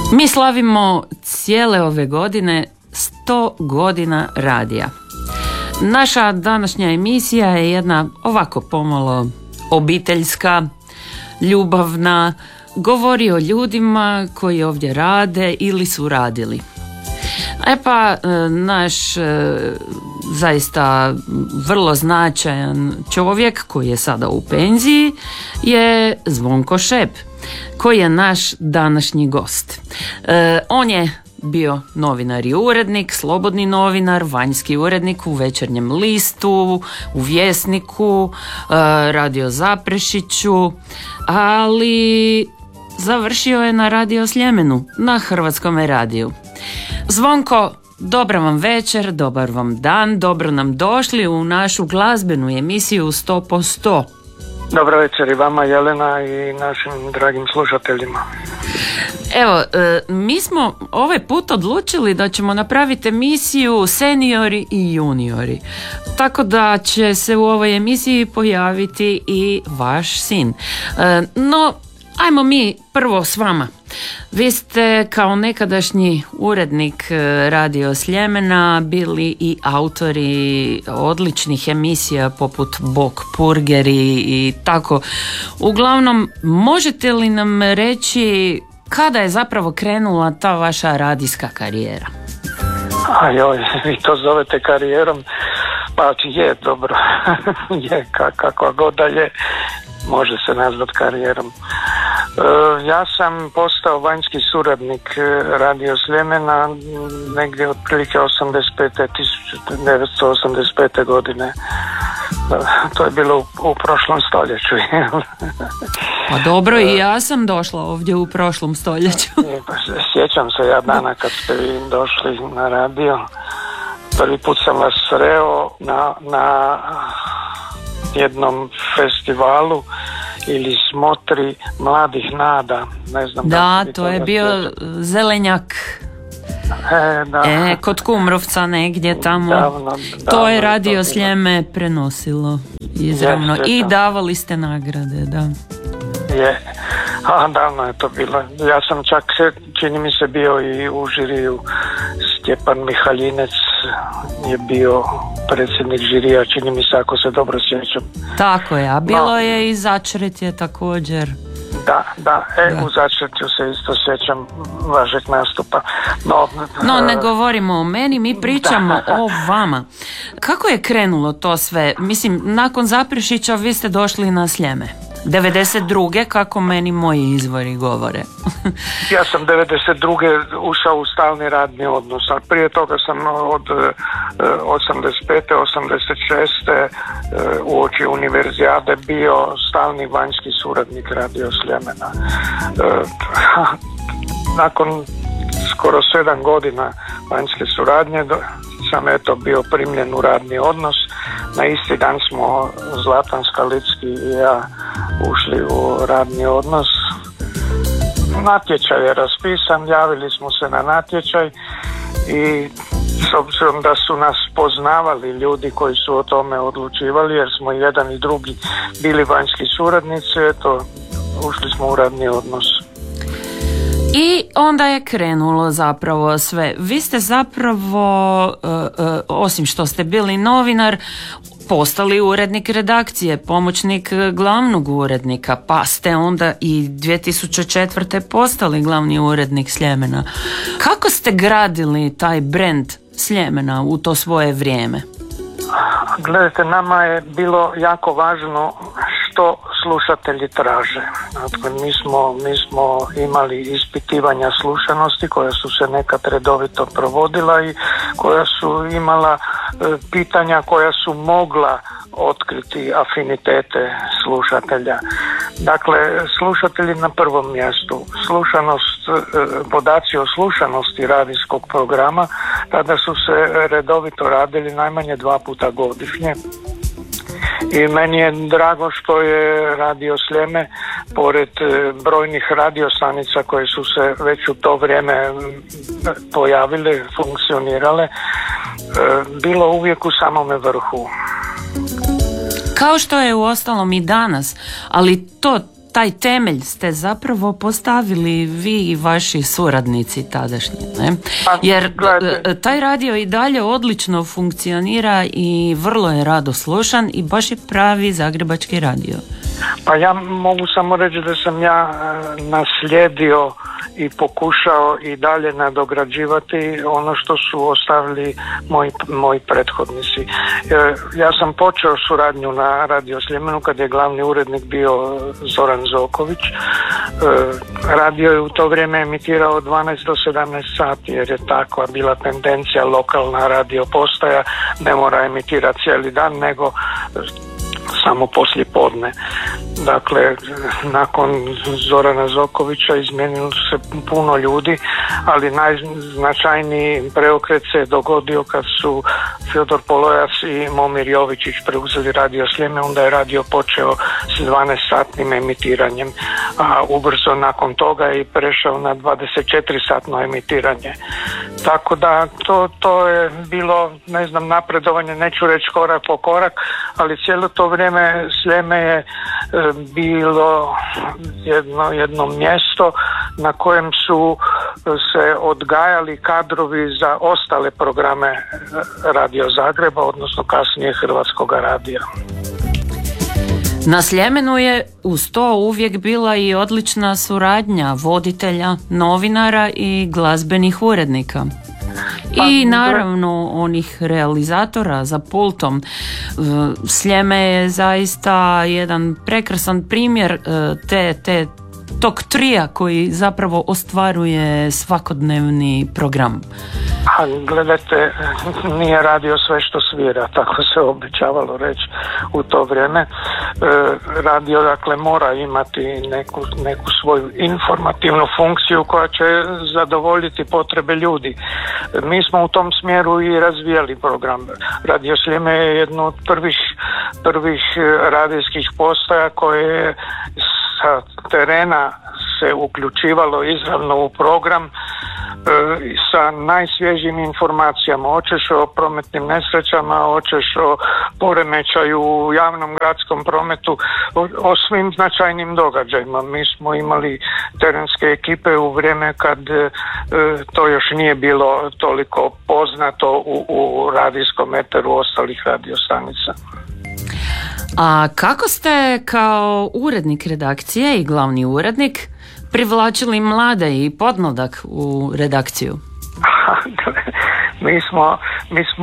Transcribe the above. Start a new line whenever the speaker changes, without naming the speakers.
Mi slavimo cijele ove godine 100 godina radija. Naša današnja emisija je jedna ovako pomalo obiteljska, ljubavna, govori o ljudima koji ovdje rade ili su radili. Naš zaista vrlo značajan čovjek koji je sada u penziji je Zvonko Šep, koji je naš današnji gost. On je bio novinar i urednik, slobodni novinar, vanjski urednik u Večernjem listu, u Vjesniku, Radio Zaprešiću, ali završio je na Radio Sljemenu, na Hrvatskom radiju. Zvonko, dobar vam večer, dobar vam dan, dobro nam došli u našu glazbenu emisiju 100%.
Dobro večer i vama, Jelena, i našim dragim slušateljima.
Evo, mi smo ovaj put odlučili da ćemo napraviti emisiju seniori i juniori. Tako da će se u ovoj emisiji pojaviti i vaš sin. No, ajmo mi prvo s vama. Vi ste kao nekadašnji urednik Radio Sljemena bili i autori odličnih emisija poput Bok Purgeri i tako. Uglavnom, možete li nam reći kada je zapravo krenula ta vaša radijska karijera?
Ajoj, vi to zovete karijerom? Pa je, dobro. Je, kakva god da je, može se nazvat karijerom. Ja sam postao vanjski suradnik Radio Sljemena negdje otprilike 1985. godine. To je bilo u prošlom stoljeću.
Pa dobro, i ja sam došla ovdje u prošlom stoljeću.
Sjećam se ja dana kad ste vi došli na radio. Prvi put sam vas sreo na jednom festivalu ili smotri mladih nada, ne znam.
Da, to je bio Zelenjak. Kod Kumrovca negdje tamo. Davno, to je Radio Sljeme prenosilo izravno i davali ste nagrade, da.
Je, davno je to bilo. Ja sam čak, čini mi se, bio i u žiriju. Stjepan Mihaljinec je bio predsjednik žirija, čini mi se, ako se dobro sjećam.
Tako je, a bilo je i Začretje također.
Da, u Začretju se isto sjećam vašeg nastupa.
No, ne govorimo o meni, mi pričamo o vama. Kako je krenulo to sve? Mislim, nakon Zaprešića vi ste došli na Sljeme. 92. kako meni moji izvori govore.
Ja sam 92. ušao u stalni radni odnos, a prije toga sam od 85. 86. uoči univerzijade bio stalni vanjski suradnik Radio Sljemena. Nakon skoro 7 godina vanjske suradnje sam bio primljen u radni odnos. Na isti dan smo Zlatan Skalicki i ja ušli u radni odnos. Natječaj je raspisan, javili smo se na natječaj i s obzirom da su nas poznavali ljudi koji su o tome odlučivali, jer smo jedan i drugi bili vanjski suradnici, ušli smo u radni odnos.
I onda je krenulo zapravo sve. Vi ste zapravo, osim što ste bili novinar, postali urednik redakcije, pomoćnik glavnog urednika, pa ste onda i 2004. postali glavni urednik Sljemena. Kako ste gradili taj brend Sljemena u to svoje vrijeme?
Gledajte, nama je bilo jako važno što slušatelji traže. Dakle, mi smo imali ispitivanja slušanosti koja su se nekad redovito provodila i koja su imala pitanja koja su mogla otkriti afinitete slušatelja. Dakle, slušatelji na prvom mjestu. Slušanost, podaci o slušanosti radijskog programa tada su se redovito radili najmanje 2 puta godišnje. I meni je drago što je Radio Sljeme, pored brojnih radiostanica koje su se već u to vrijeme pojavile, funkcionirale, bilo uvijek u samome vrhu.
Kao što je uostalom i danas, ali taj temelj ste zapravo postavili vi i vaši suradnici tadašnji, ne? Jer taj radio i dalje odlično funkcionira i vrlo je rado slušan i baš je pravi zagrebački radio.
Pa ja mogu samo reći da sam ja naslijedio i pokušao i dalje nadograđivati ono što su ostavili moji prethodnici. Ja sam počeo suradnju na Radio Sljemenu kad je glavni urednik bio Zoran Zoković. Radio je u to vrijeme emitirao od 12 do 17 sati jer je takva bila tendencija, lokalna radio postaja ne mora emitirati cijeli dan nego samo poslije podne. Dakle, nakon Zorana Zokovića izmijenilo se puno ljudi, ali najznačajniji preokret se dogodio kad su Fjodor Polojac i Momir Jovičić preuzeli Radio Sljeme, onda je radio počeo s 12-satnim emitiranjem, a ubrzo nakon toga je prešao na 24-satno emitiranje. Tako da to je bilo, ne znam, napredovanje, neću reći korak po korak, ali cijelo to vrijeme Sljeme je bilo jedno mjesto na kojem su se odgajali kadrovi za ostale programe Radio Zagreba, odnosno kasnije Hrvatskog radija.
Na Sljemenu je uz to uvijek bila i odlična suradnja voditelja, novinara i glazbenih urednika. I naravno onih realizatora za pultom. Sljeme je zaista jedan prekrasan primjer tog trija koji zapravo ostvaruje svakodnevni program.
A gledajte, nije radio sve što svira, tako se običavalo reći u to vrijeme. Radio dakle mora imati neku svoju informativnu funkciju koja će zadovoljiti potrebe ljudi. Mi smo u tom smjeru i razvijali program. Radio Sljeme je jedno od prvih radijskih postaja koje je sa terena se uključivalo izravno u program sa najsvježijim informacijama, hoćeš o prometnim nesrećama, hoćeš o poremećaju u javnom gradskom prometu, o svim značajnim događajima. Mi smo imali terenske ekipe u vrijeme kad to još nije bilo toliko poznato u radijskom eteru ostalih radiostanica.
A kako ste kao urednik redakcije i glavni urednik privlačili mlade i podmladak u redakciju?
Mi smo